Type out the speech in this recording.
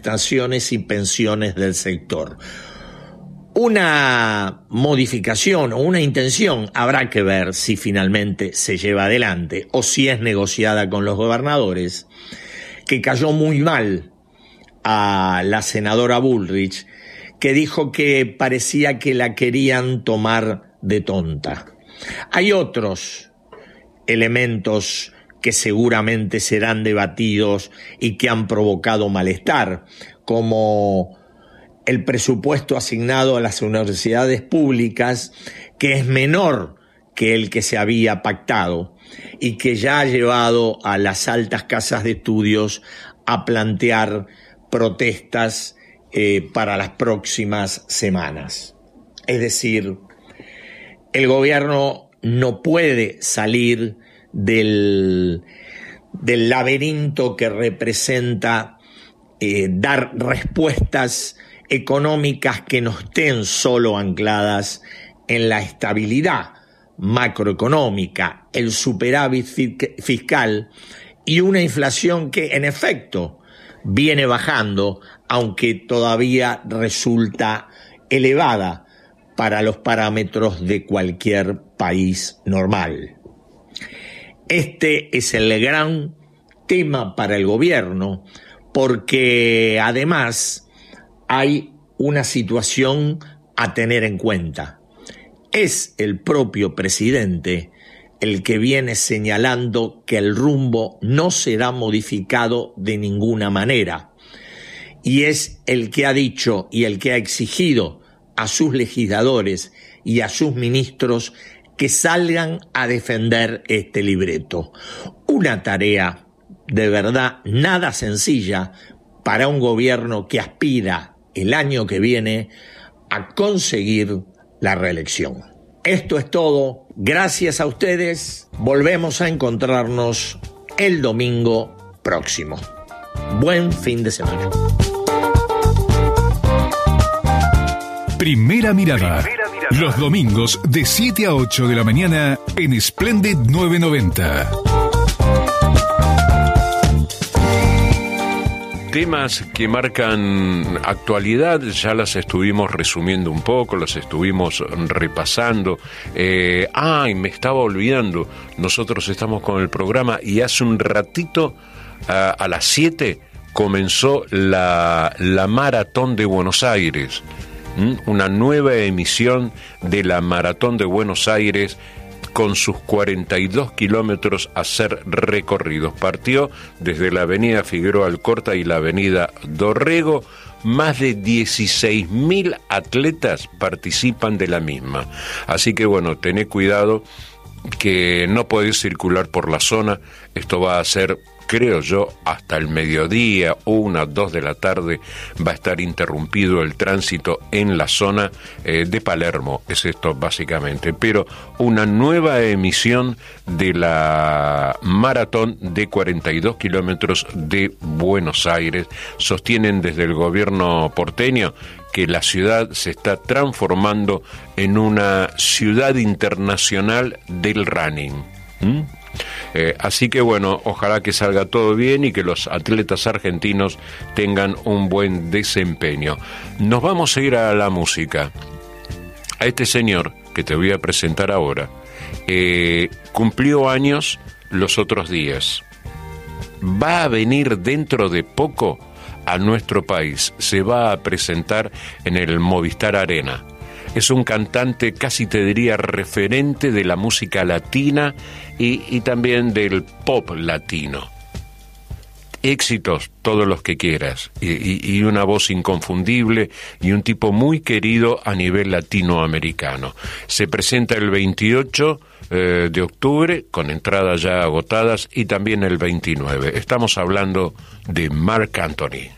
prestaciones y pensiones del sector. Una modificación o una intención habrá que ver si finalmente se lleva adelante o si es negociada con los gobernadores, que cayó muy mal a la senadora Bullrich, que dijo que parecía que la querían tomar de tonta. Hay otros elementos que seguramente serán debatidos y que han provocado malestar, como el presupuesto asignado a las universidades públicas, que es menor que el que se había pactado y que ya ha llevado a las altas casas de estudios a plantear protestas para las próximas semanas. Es decir, el gobierno no puede salir del laberinto que representa dar respuestas económicas que no estén solo ancladas en la estabilidad macroeconómica, el superávit fiscal y una inflación que en efecto viene bajando, aunque todavía resulta elevada para los parámetros de cualquier país normal. Este es el gran tema para el gobierno, porque además hay una situación a tener en cuenta. Es el propio presidente el que viene señalando que el rumbo no será modificado de ninguna manera. Y es el que ha dicho y el que ha exigido a sus legisladores y a sus ministros que salgan a defender este libreto. Una tarea de verdad nada sencilla para un gobierno que aspira el año que viene a conseguir la reelección. Esto es todo. Gracias a ustedes. Volvemos a encontrarnos el domingo próximo. Buen fin de semana. Primera mirada. Los domingos de 7 a 8 de la mañana en Splendid 990. Temas que marcan actualidad, ya las estuvimos resumiendo un poco, las estuvimos repasando. Y me estaba olvidando, nosotros estamos con el programa y hace un ratito, a las 7, comenzó la Maratón de Buenos Aires. Una nueva emisión de la Maratón de Buenos Aires con sus 42 kilómetros a ser recorridos. Partió desde la avenida Figueroa Alcorta y la avenida Dorrego. Más de 16.000 atletas participan de la misma. Así que bueno, tened cuidado que no podéis circular por la zona. Esto va a ser, creo yo, hasta el mediodía, 1, 2 de la tarde, va a estar interrumpido el tránsito en la zona de Palermo, es esto básicamente. Pero una nueva emisión de la maratón de 42 kilómetros de Buenos Aires. Sostienen desde el gobierno porteño que la ciudad se está transformando en una ciudad internacional del running. Así que bueno, ojalá que salga todo bien y que los atletas argentinos tengan un buen desempeño. Nos vamos a ir a la música. A este señor que te voy a presentar ahora, cumplió años los otros días. Va a venir dentro de poco a nuestro país. Se va a presentar en el Movistar Arena. Es un cantante, casi te diría, referente de la música latina y también del pop latino. Éxitos, todos los que quieras, y una voz inconfundible y un tipo muy querido a nivel latinoamericano. Se presenta el 28 de octubre, con entradas ya agotadas, y también el 29. Estamos hablando de Marc Anthony.